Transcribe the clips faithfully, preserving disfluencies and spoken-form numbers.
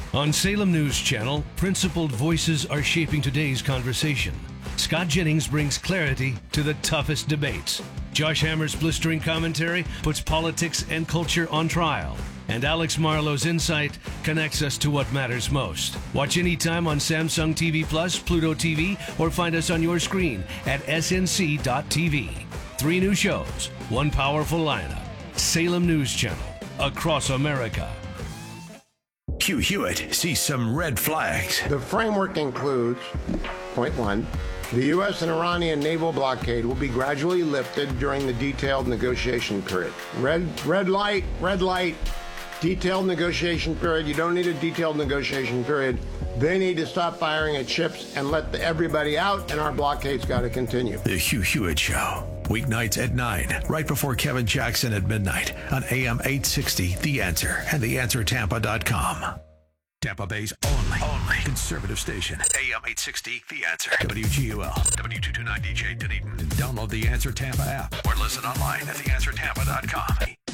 On Salem News Channel, principled voices are shaping today's conversation. Scott Jennings brings clarity to the toughest debates. Josh Hammer's blistering commentary puts politics and culture on trial. And Alex Marlowe's insight connects us to what matters most. Watch anytime on Samsung T V Plus, Pluto T V, or find us on your screen at S N C dot T V. Three new shows, one powerful lineup. Salem News Channel, across America. Hugh Hewitt sees some red flags. The framework includes, point one, the U S and Iranian naval blockade will be gradually lifted during the detailed negotiation period. Red, red light, red light, detailed negotiation period. You don't need a detailed negotiation period. They need to stop firing at ships and let the, everybody out, and our blockade's got to continue. The Hugh Hewitt Show. Weeknights at nine, right before Kevin Jackson at midnight on A M eight sixty, The Answer, and the answer tampa dot com. Tampa Bay's only, only conservative station. A M eight sixty, The Answer. W G U L, W two twenty-nine D J Dunedin. Download the Answer Tampa app or listen online at the answer tampa dot com.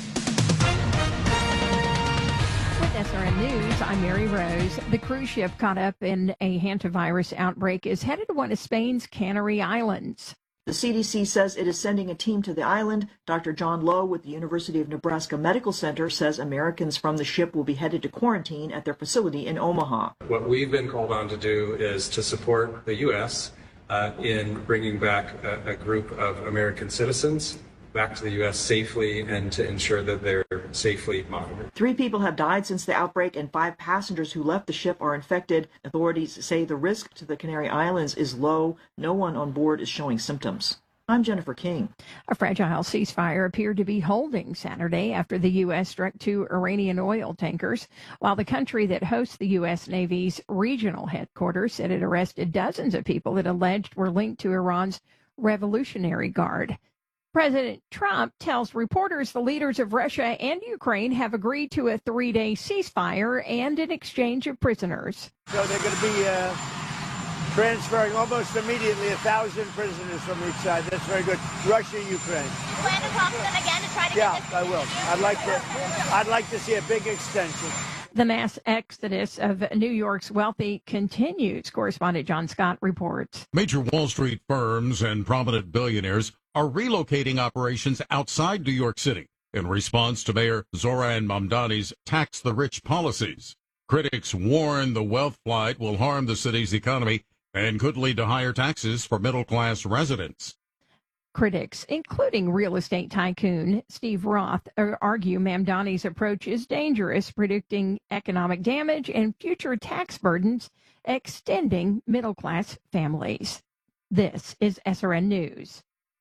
With S R N News, I'm Mary Rose. The cruise ship caught up in a hantavirus outbreak is headed to one of Spain's Canary Islands. The C D C says it is sending a team to the island. Doctor John Lowe with the University of Nebraska Medical Center says Americans from the ship will be headed to quarantine at their facility in Omaha. What we've been called on to do is to support the U S uh, in bringing back a, a group of American citizens back to the U S safely and to ensure that they're safely monitored. Three people have died since the outbreak and five passengers who left the ship are infected. Authorities say the risk to the Canary Islands is low. No one on board is showing symptoms. I'm Jennifer King. A fragile ceasefire appeared to be holding Saturday after the U S struck two Iranian oil tankers, while the country that hosts the U S Navy's regional headquarters said it arrested dozens of people it alleged were linked to Iran's Revolutionary Guard. President Trump tells reporters the leaders of Russia and Ukraine have agreed to a three-day ceasefire and an exchange of prisoners. So they're going to be uh, transferring almost immediately a thousand prisoners from each side. That's very good. Russia, Ukraine. Plan to talk to them again to try to yeah, get this. I will. I'd like to. I'd like to see a big extension. The mass exodus of New York's wealthy continues. Correspondent John Scott reports. Major Wall Street firms and prominent billionaires are relocating operations outside New York City in response to Mayor Zoran Mamdani's tax the rich policies. Critics warn the wealth flight will harm the city's economy and could lead to higher taxes for middle-class residents. Critics, including real estate tycoon Steve Roth, argue Mamdani's approach is dangerous, predicting economic damage and future tax burdens, extending middle-class families. This is S R N News.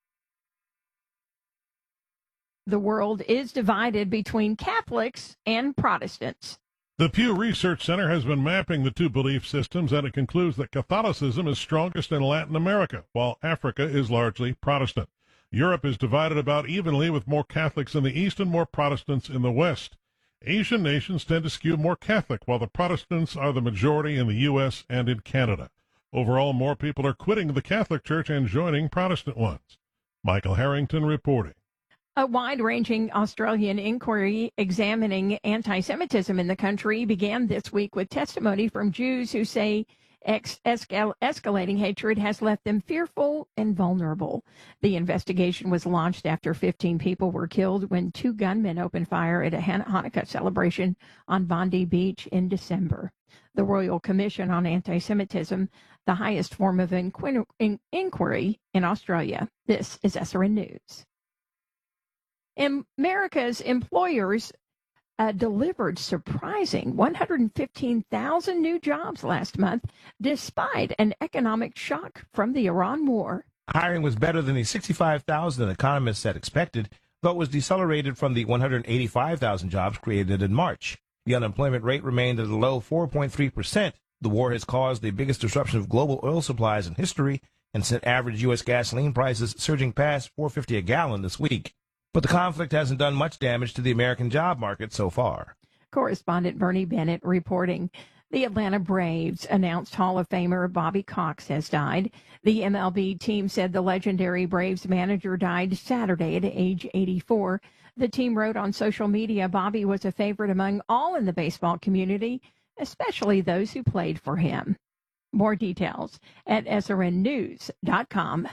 The world is divided between Catholics and Protestants. The Pew Research Center has been mapping the two belief systems, and it concludes that Catholicism is strongest in Latin America, while Africa is largely Protestant. Europe is divided about evenly, with more Catholics in the East and more Protestants in the West. Asian nations tend to skew more Catholic, while the Protestants are the majority in the U S and in Canada. Overall, more people are quitting the Catholic Church and joining Protestant ones. Michael Harrington reporting. A wide-ranging Australian inquiry examining anti-Semitism in the country began this week with testimony from Jews who say ex- escal- escalating hatred has left them fearful and vulnerable. The investigation was launched after fifteen people were killed when two gunmen opened fire at a Han- Hanukkah celebration on Bondi Beach in December. The Royal Commission on Anti-Semitism, the highest form of inqu- in- inquiry in Australia. This is S R N News. America's employers uh, delivered surprising one hundred fifteen thousand new jobs last month, despite an economic shock from the Iran war. Hiring was better than the sixty-five thousand economists had expected, though it was decelerated from the one hundred eighty-five thousand jobs created in March. The unemployment rate remained at a low four point three percent. The war has caused the biggest disruption of global oil supplies in history and sent average U S gasoline prices surging past four dollars and fifty cents a gallon this week. But the conflict hasn't done much damage to the American job market so far. Correspondent Bernie Bennett reporting. The Atlanta Braves announced Hall of Famer Bobby Cox has died. The M L B team said the legendary Braves manager died Saturday at age eighty-four. The team wrote on social media Bobby was a favorite among all in the baseball community, especially those who played for him. More details at S R N news dot com.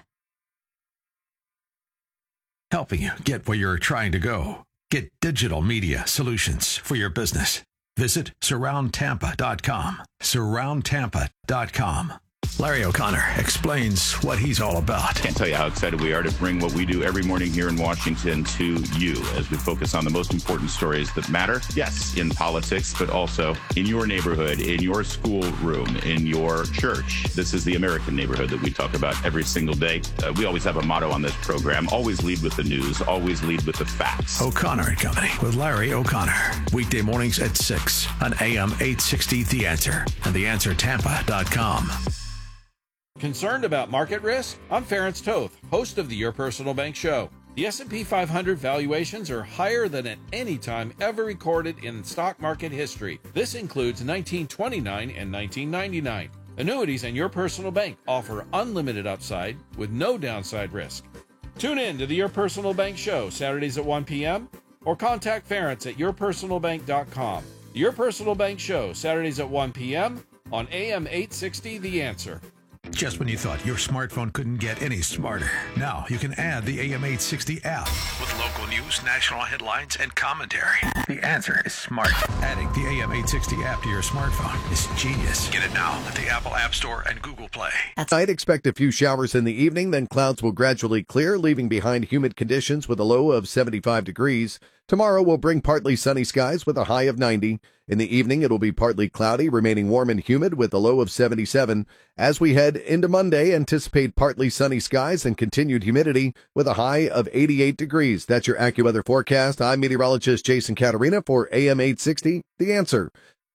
Helping you get where you're trying to go. Get digital media solutions for your business. Visit surround tampa dot com. surround tampa dot com. Larry O'Connor explains what he's all about. Can't tell you how excited we are to bring what we do every morning here in Washington to you as we focus on the most important stories that matter. Yes, in politics, but also in your neighborhood, in your school room, in your church. This is the American neighborhood that we talk about every single day. Uh, we always have a motto on this program: always lead with the news, always lead with the facts. O'Connor and Company with Larry O'Connor. Weekday mornings at six on A M eight sixty The Answer and the answer tampa dot com. Concerned about market risk? I'm Ference Toth, host of the Your Personal Bank Show. The S and P five hundred valuations are higher than at any time ever recorded in stock market history. This includes nineteen twenty-nine and nineteen ninety-nine. Annuities and Your Personal Bank offer unlimited upside with no downside risk. Tune in to the Your Personal Bank Show Saturdays at one p.m. or contact Ference at your personal bank dot com. The Your Personal Bank Show Saturdays at one p.m. on A M eight sixty The Answer. Just when you thought your smartphone couldn't get any smarter, now you can add the A M eight sixty app with local news, national headlines, and commentary. The Answer is smart. Adding the A M eight sixty app to your smartphone is genius. Get it now at the Apple App Store and Google Play. I'd expect a few showers in the evening, then clouds will gradually clear, leaving behind humid conditions with a low of seventy-five degrees. Tomorrow will bring partly sunny skies with a high of ninety. In the evening, it will be partly cloudy, remaining warm and humid with a low of seventy-seven. As we head into Monday, anticipate partly sunny skies and continued humidity with a high of eighty-eight degrees. That's your AccuWeather forecast. I'm meteorologist Jason Caterina for A M eight sixty, The Answer.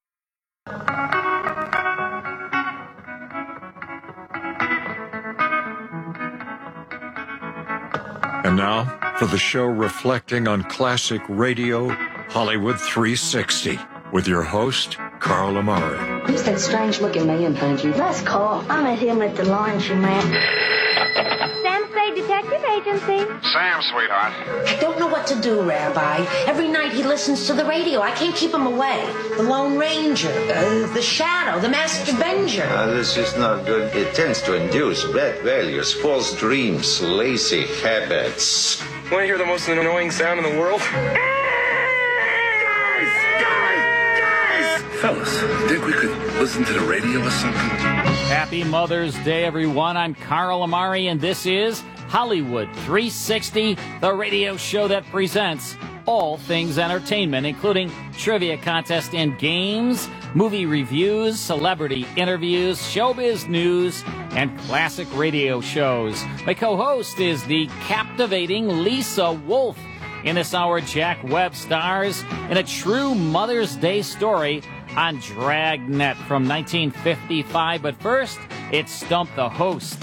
And now, for the show reflecting on classic radio, Hollywood three sixty, with your host, Carl Amari. Who's that strange-looking man behind you? That's Carl. I met him at the laundromat. Sam Spade Detective Agency. Sam, sweetheart. I don't know what to do, Rabbi. Every night he listens to the radio. I can't keep him away. The Lone Ranger, uh, the Shadow, the Master Avenger. Uh, this is not good. It tends to induce bad values, false dreams, lazy habits. Want to hear the most annoying sound in the world? Fellas, think we could listen to the radio or something? Happy Mother's Day, everyone. I'm Carl Amari, and this is Hollywood three sixty, the radio show that presents all things entertainment, including trivia contests and games, movie reviews, celebrity interviews, showbiz news, and classic radio shows. My co-host is the captivating Lisa Wolf. In this hour, Jack Webb stars in a true Mother's Day story on Dragnet from nineteen fifty-five. But first, it's Stump the Host.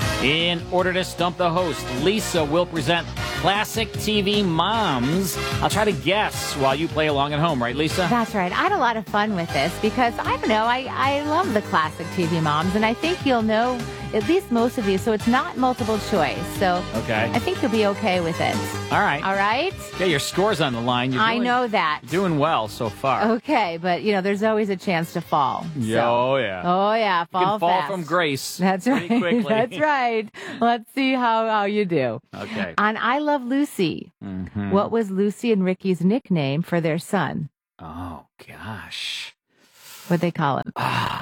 In order to stump the host, Lisa will present classic T V moms. I'll try to guess while you play along at home, right, Lisa? That's right. I had a lot of fun with this because, I don't know, I, I love the classic T V moms, and I think you'll know at least most of these, so it's not multiple choice. So okay. I think you'll be okay with it. All right. All right? Yeah, your score's on the line. You're I doing, know that. Doing well so far. Okay, but, you know, there's always a chance to fall. Yeah, so. Oh, yeah. Oh, yeah, fall you can fall fast. from grace. That's right. Quickly. That's right. Let's see how, how you do. Okay. On I Love Lucy, mm-hmm. what was Lucy and Ricky's nickname for their son? Oh, gosh. What'd they call him?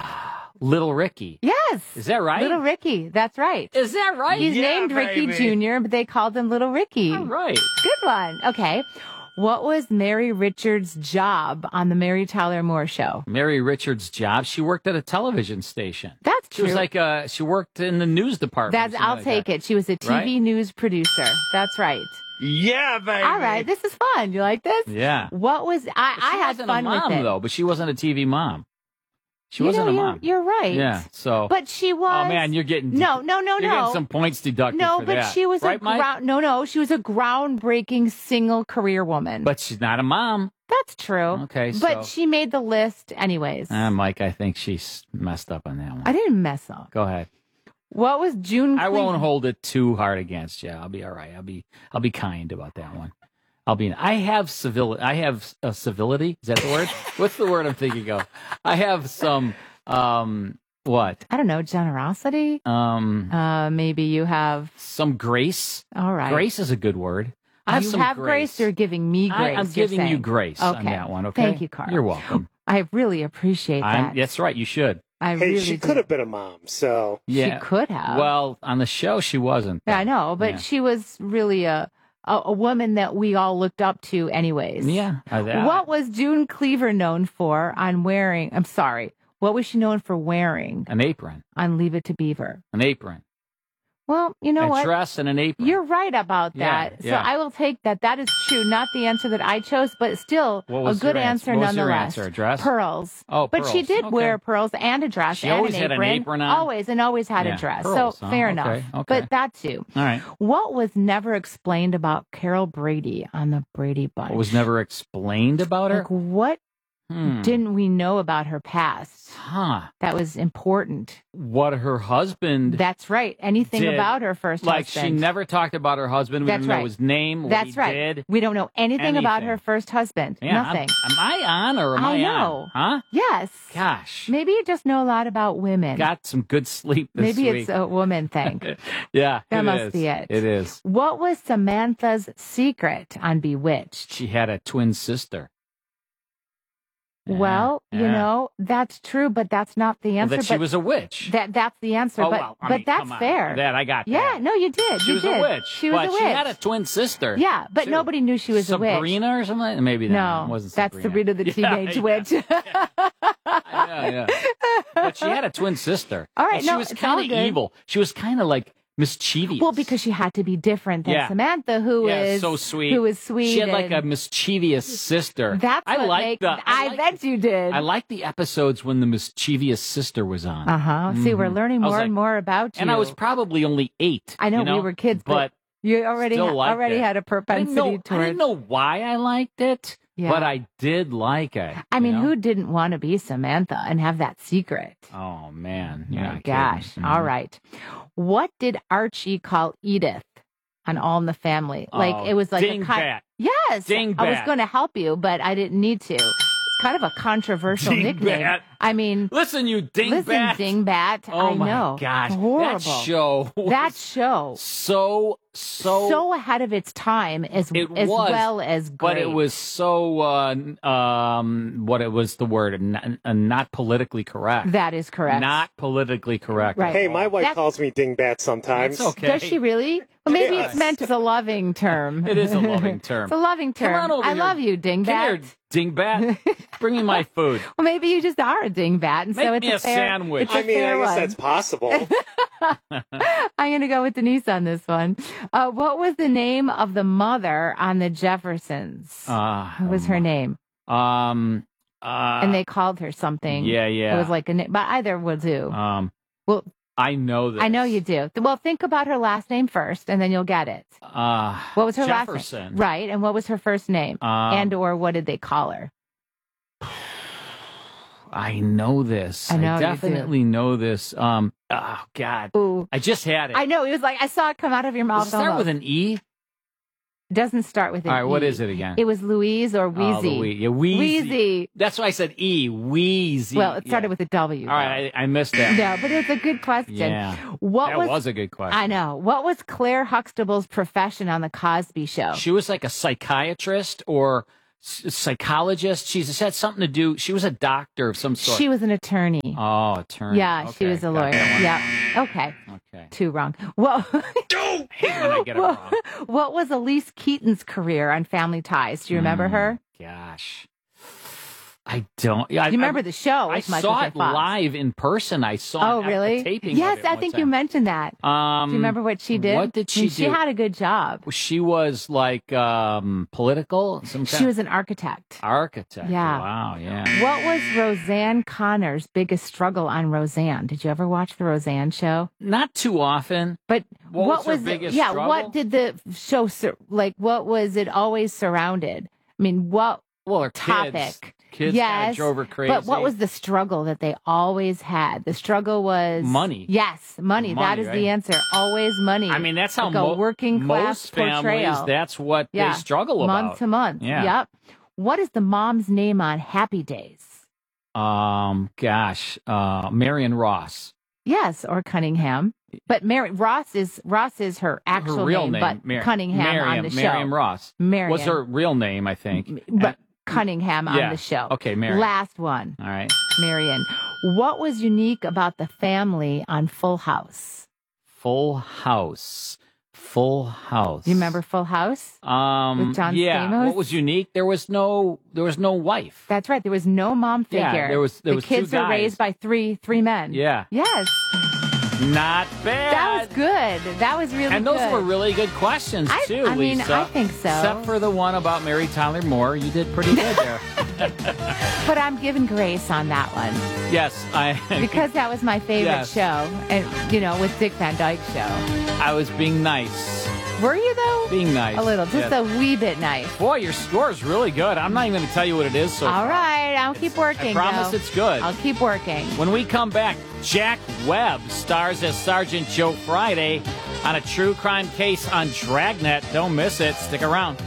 Little Ricky. Yes. Is that right? Little Ricky. That's right. Is that right? He's yeah, named Ricky baby. Junior, but they called him Little Ricky. All right. Good one. Okay. What was Mary Richards' job on the Mary Tyler Moore Show? Mary Richards' job? She worked at a television station. That's she true. She was like, uh, she worked in the news department. That's, I'll like take that. it. She was a T V right? news producer. That's right. Yeah, baby. All right. This is fun. You like this? Yeah. What was, I, I had wasn't fun a mom, with it. though, but she wasn't a T V mom. She you wasn't know, a you're, mom. You're right. Yeah, so. But she was. Oh, man, you're getting. No, no, no, you're no. getting some points deducted No, for but that. she was right, a Mike? ground. No, no, she was a groundbreaking single career woman. But she's not a mom. That's true. Okay, so. But she made the list anyways. Uh, Mike, I think she's messed up on that one. I didn't mess up. Go ahead. What was June? I Cleveland? won't hold it too hard against you. I'll be all right. I'll be I'll be kind about that one. I'll be. I have civility. I have a civility. Is that the word? What's the word I'm thinking of? I have some. Um, what? I don't know. Generosity. Um, uh, maybe you have some grace. All right. Grace is a good word. I have you some have grace. grace. You're giving me grace. I, I'm you're giving you saying. grace okay. on that one. Okay. Thank you, Carl. You're welcome. I really appreciate that. I'm, that's right. You should. I hey, really she do. could have been a mom, so Yeah. She could have. Well, on the show, she wasn't. Yeah, I know, but Yeah. she was really a, a a woman that we all looked up to, anyways. Yeah. I- I- What was June Cleaver known for on wearing? I'm sorry. What was she known for wearing An apron. on Leave It to Beaver? An apron. Well, you know a what? dress and an apron. You're right about Yeah, that. yeah. So I will take that. That is true. Not the answer that I chose, but still What a was good your answer? answer What was your nonetheless. answer? A dress? Pearls. Oh, But she pearls. did Okay. wear pearls and a dress She and always an had an apron. apron on? Always and always had Yeah, a dress. pearls, so huh? fair Okay, enough. okay. But that too. All right. What was never explained about Carol Brady on the Brady Bunch? What was never explained about her? Like, what Hmm. didn't we know about her past? Huh. That was important. What her husband. That's right. Anything did. about her first Like, husband. she never talked about her husband. We That's didn't know right. his name. What That's he right. did. We don't know anything, about Anything. her first husband. Yeah, I'm- Nothing. Am I on or am I, I know. on? Huh? Yes. Gosh. Maybe you just know a lot about women. Got some good sleep this Maybe week. it's a woman thing. yeah. That it must is. be it. It is. What was Samantha's secret on Bewitched? She had a twin sister. well, you yeah. know, that's true, but that's not the Well, answer. that she but was a witch. That that's the answer. Oh, but well, I but mean, that's come on. fair. That I got. Yeah, that. no, you did. She you was did. a witch. She was but a witch. She had a twin sister. Yeah, but Too. nobody knew she was a witch. Sabrina or something. Maybe that No, it wasn't that's Sabrina. Sabrina the Yeah, teenage yeah. witch. yeah, yeah. But she had a twin sister. All right, and she no, was it's all kind of good. evil. She was kind of like mischievous. Well, because she had to be different than Yeah. Samantha, who yeah, is so sweet. who is sweet. She had like a and- mischievous sister. That's I what like make- the. I like- bet you did. I like the episodes when the mischievous sister was on. Uh huh. See, we're Mhm. learning I was more like- and more about you. And I was probably only eight. I know, you know? we were kids, but, but you already still ha- liked already it. had a I didn't propensity know, I toward. didn't know why I liked it, Yeah. but I did like it. I you mean, know? who didn't want to be Samantha and have that secret? Oh man! You're Oh, not gosh. kidding. All Mhm. right. What did Archie call Edith on All in the Family? Like, Oh, it was like a dingbat. kind. Yes. I was Dingbat. going to help you, but I didn't need to. It's kind of a controversial nickname. Dingbat. I mean, Listen, you dingbat! listen, Dingbat. Oh I my know. gosh! It's horrible. That show. Was That show. So so So ahead of its time as, It as was, well as great. But it was so uh, n- um, what it was the word n- uh, not politically correct. That is correct. Not politically correct. Right. Hey, my wife That's- calls me dingbat sometimes. That's okay. Does she really? Well, maybe Yes. it's meant as a loving term. It is a loving term. It's a loving Come term. on over I here. love you, Come Dingbat. here, dingbat. Bring me my food. Well, maybe you just are a dingbat, and Make so it's me a, a fair, sandwich. It's a I mean, fair I guess one. that's possible. I'm going to go with Denise on this one. Uh, what was the name of the mother on the Jeffersons? Uh, what was her name? Um. Uh, and they called her something. Yeah, yeah. It was like a name, but either will do. Um. well, I know this. I know you do. Well, think about her last name first, and then you'll get it. Uh, What was her last Jefferson. name? Right, and what was her first name? Um, and or what did they call her? I know this. I know you do. definitely know this. Um. Oh God. Ooh. I just had it. I know. It was like I saw it come out of your mouth. Does it start almost. with an E? It doesn't start with an All right. What E. is it again? It was Louise or Oh, Wheezy. the wee- yeah, Wheezy. Wheezy. That's why I said E. Wheezy. Well, it started Yeah. with a W. All right, I, I missed that. No, but it's a good question. Yeah. What that was, was, a good question. I know. What was Claire Huxtable's profession on the Cosby Show? She was like a psychiatrist or s- psychologist. She's had something to do. She was a doctor of some sort. She was an attorney. Oh, attorney. Yeah, she Okay, was a got lawyer. that one. Yeah. Okay. Okay. Two wrong. Well, I hate when I get it what, wrong. what was Elise Keaton's career on Family Ties? Do you remember Mm, her? Gosh. I don't. Yeah, I, You remember I, the show? I with Michael saw J. it Fox. live in person. I saw Oh, it at really? the taping. Yes, of it I one think time. you mentioned that. Um, Do you remember what she did? What did she I mean, do? She had a good job. She was like um, political. Some kind She was an architect. architect. Yeah. Wow. Yeah. What was Roseanne Connor's biggest struggle on Roseanne? Did you ever watch the Roseanne show? Not too often. But What what, was her was, biggest yeah? struggle? What did the show sur- like? What was it always surrounded? I mean, what Well, her topic? kids. kids kind yes, of drove her crazy. but what was the struggle that they always had? The struggle was money. Yes, money. Money, that is right? the answer. Always money. I mean, that's how like a mo- working class most families, portrayal. that's what Yeah. they struggle about. Month to month. Yeah. Yep. What is the mom's name on Happy Days? Um, gosh, uh, Marion Ross. Yes, or Cunningham. But Mary Ross is Ross is her actual her real name, name, but Mar- Cunningham Mariam, on the show. Mariam Ross. Mariam. was her real name, I think. But Cunningham on yeah. the show. Okay, Marion. Last one. All right. Marion. What was unique about the family on Full House? Full House. Full House. You remember Full House? Um, With John yeah. Stamos? What was unique? There was no. There was no wife. That's right. There was no mom figure. Yeah, there was- there the was two kids are guys. raised by three three men. Yeah. Yes. Not bad. That was good. That was really And those good. were really good questions I- too, I mean, Lisa. I think so. Except for the one about Mary Tyler Moore, you did pretty good there. But I'm giving grace on that one Yes, I. because that was my favorite Yes. show, and you know, with Dick Van Dyke Show. I was being nice. Were you though? Being nice. A little, just Yes. a wee bit nice. Boy, your score is really good. I'm not even going to tell you what it is. So All far. right, I'll keep working. I promise though. it's good. I'll keep working. When we come back, Jack Webb stars as Sergeant Joe Friday on a true crime case on Dragnet. Don't miss it. Stick around.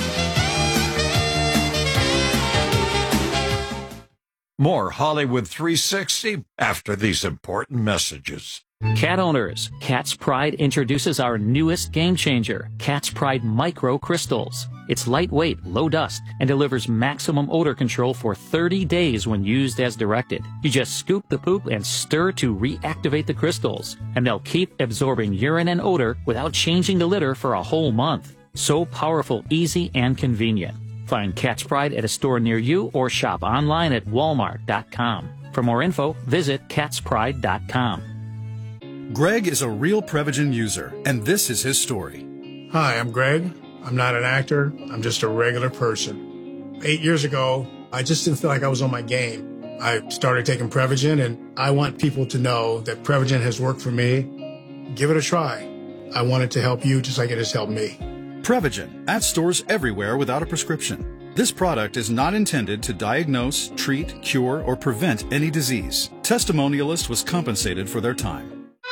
More Hollywood three sixty after these important messages. Cat owners, Cat's Pride introduces our newest game changer, Cat's Pride Micro Crystals. It's lightweight, low dust, and delivers maximum odor control for thirty days when used as directed. You just scoop the poop and stir to reactivate the crystals, and they'll keep absorbing urine and odor without changing the litter for a whole month. So powerful, easy, and convenient. Find Cat's Pride at a store near you or shop online at walmart dot com. For more info, visit cats pride dot com. Greg is a real Prevagen user, and this is his story. Hi, I'm Greg. I'm not an actor. I'm just a regular person. Eight years ago, I just didn't feel like I was on my game. I started taking Prevagen, and I want people to know that Prevagen has worked for me. Give it a try. I want it to help you just like it has helped me. Prevagen, at stores everywhere without a prescription. This product is not intended to diagnose, treat, cure, or prevent any disease. Testimonialist was compensated for their time.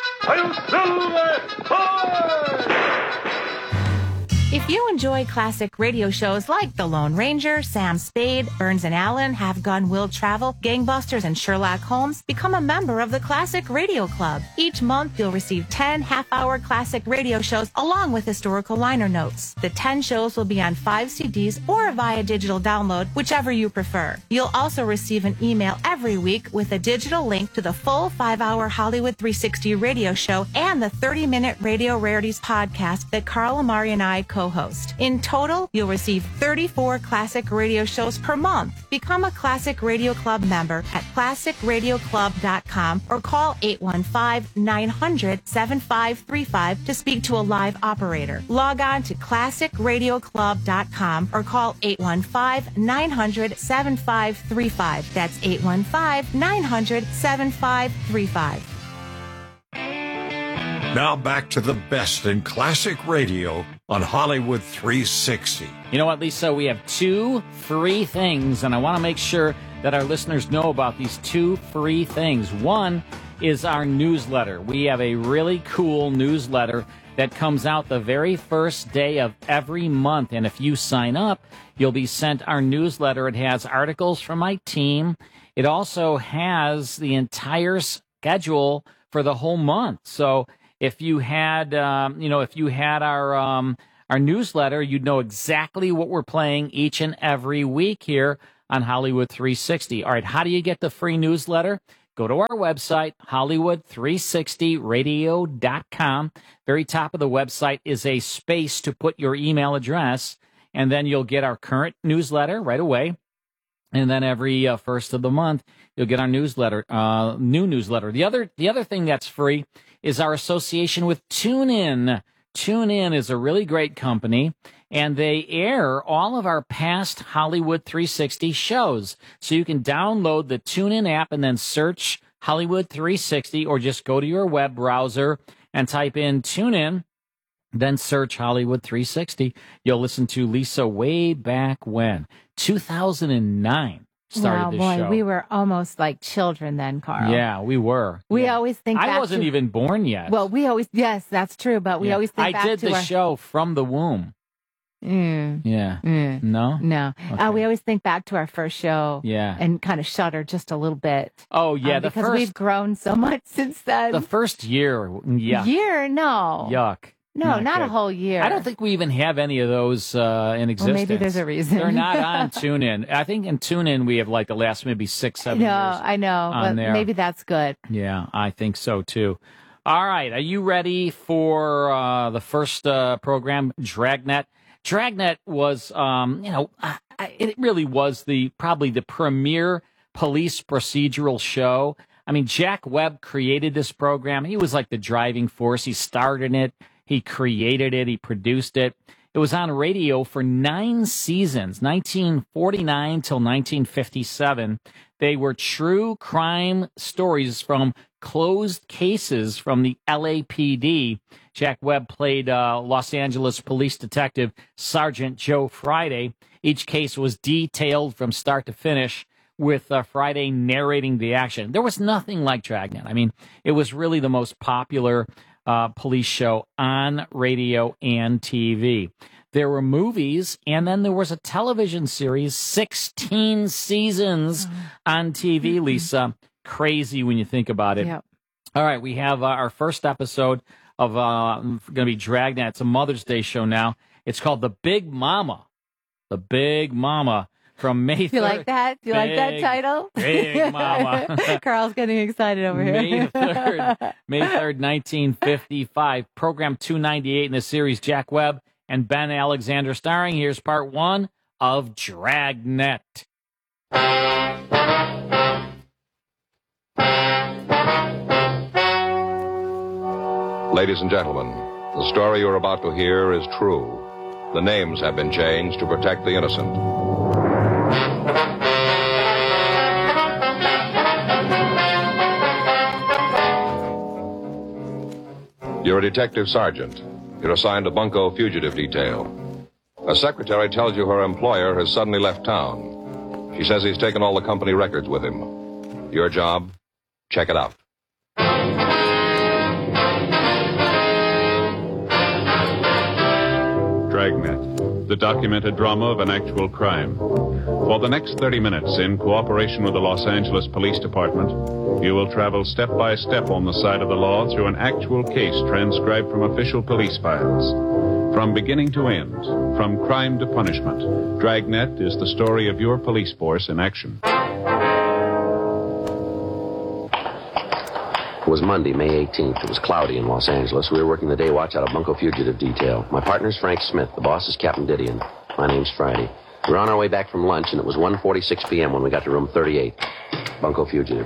If you enjoy classic radio shows like The Lone Ranger, Sam Spade, Burns and Allen, Have Gun Will Travel, Gangbusters, and Sherlock Holmes, become a member of the Classic Radio Club. Each month, you'll receive ten half-hour classic radio shows along with historical liner notes. The ten shows will be on five C Ds or via digital download, whichever you prefer. You'll also receive an email every week with a digital link to the full five-hour Hollywood three sixty radio show and the thirty-minute Radio Rarities podcast that Carl Amari and I co co-host. In total, you'll receive thirty-four classic radio shows per month. Become a Classic Radio Club member at classic radio club dot com or call eight one five, nine hundred, seven five three five to speak to a live operator. Log on to classic radio club dot com or call eight one five, nine hundred, seven five three five. That's eight one five, nine hundred, seven five three five. Now back to the best in classic radio on Hollywood three sixty. You know what, Lisa? We have two free things, and I want to make sure that our listeners know about these two free things. One is our newsletter. We have a really cool newsletter that comes out the very first day of every month, and if you sign up, you'll be sent our newsletter. It has articles from my team. It also has the entire schedule for the whole month. So if you had, um, you know, if you had our um, our newsletter, you'd know exactly what we're playing each and every week here on Hollywood three sixty. All right, how do you get the free newsletter? Go to our website, Hollywood three sixty radio dot com. Very top of the website is a space to put your email address, and then you'll get our current newsletter right away. And then every uh, first of the month, you'll get our newsletter, uh, new newsletter. The other, the other thing that's free is our association with TuneIn. TuneIn is a really great company, and they air all of our past Hollywood three sixty shows. So you can download the TuneIn app and then search Hollywood three sixty, or just go to your web browser and type in TuneIn, then search Hollywood three sixty. You'll listen to Lisa way back when, two thousand nine. started wow, this boy, show. we were almost like children then, Carl. Yeah, we were. We yeah. always think I back wasn't to, even born yet. Well, we always, yes, that's true, but we Yeah. always think I back did to the our, show from the womb. Mm, Yeah. mm, No? no. Okay. Uh, we always think back to our first show Yeah. and kind of shudder just a little bit. Oh, yeah. um, the because first, we've grown so much since then. the first year, yeah. Year? No. Yuck. No, not, a good. whole year. I don't think we even have any of those uh, in existence. Well, maybe there's a reason. They're not on TuneIn. I think in TuneIn we have like the last maybe six, seven No, years. I know. on But there. maybe that's good. Yeah, I think so too. All right, are you ready for uh, the first uh, program, Dragnet? Dragnet was, um, you know, I, I, it really was the probably the premier police procedural show. I mean, Jack Webb created this program. He was like the driving force. He started it. He created it. He produced it. It was on radio for nine seasons, nineteen forty-nine till nineteen fifty-seven. They were true crime stories from closed cases from the L A P D. Jack Webb played uh, Los Angeles police detective Sergeant Joe Friday. Each case was detailed from start to finish, with uh, Friday narrating the action. There was nothing like Dragnet. I mean, it was really the most popular uh, police show on radio and T V. There were movies, and then there was a television series, sixteen seasons on T V, Lisa. Crazy when you think about it. Yep. All right, we have uh, our first episode of uh, going to be Dragnet. It's a Mother's Day show now. It's called The Big Mama. The Big Mama from May third. Do you like that? Do you like that Big, title? Big Mama. Carl's getting excited over here. May third, May third, nineteen fifty-five. Program two ninety-eight in the series, Jack Webb and Ben Alexander starring. Here's part one of Dragnet. Ladies and gentlemen, the story you're about to hear is true. The names have been changed to protect the innocent. You're a detective sergeant. You're assigned to Bunko Fugitive Detail. A secretary tells you her employer has suddenly left town. She says he's taken all the company records with him. Your job? Check it out. Dragnet, the documented drama of an actual crime. For the next thirty minutes, in cooperation with the Los Angeles Police Department, you will travel step by step on the side of the law through an actual case transcribed from official police files. From beginning to end, from crime to punishment, Dragnet is the story of your police force in action. It was Monday, May eighteenth. It was cloudy in Los Angeles. We were working the day watch out of Bunko Fugitive Detail. My partner's Frank Smith. The boss is Captain Didion. My name's Friday. We were on our way back from lunch, and it was one forty-six p.m. when we got to room thirty-eight. Bunko Fugitive.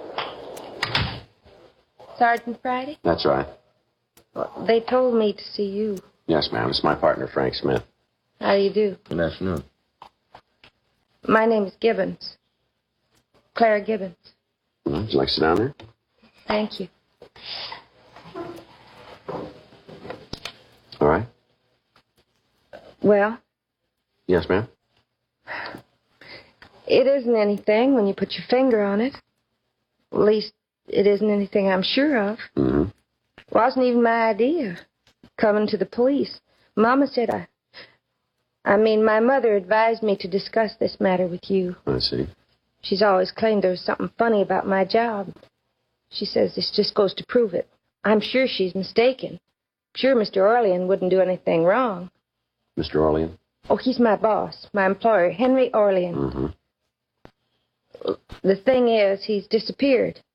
Sergeant Friday? That's right. Well, they told me to see you. Yes, ma'am. It's my partner, Frank Smith. How do you do? Good afternoon. My name is Gibbons. Clara Gibbons. Well, would you like to sit down there? Thank you. All right. Well, Yes, ma'am. it isn't anything when you put your finger on it. At least, it isn't anything I'm sure of. Mm-hmm. Wasn't even my idea, coming to the police. Mama said I... I mean, my mother advised me to discuss this matter with you. I see. She's always claimed there was something funny about my job. She says this just goes to prove it. I'm sure she's mistaken. Sure Mister Orlean wouldn't do anything wrong. Mister Orlean? Oh, he's my boss, my employer, Henry Orlean. Mm-hmm. The thing is, he's disappeared.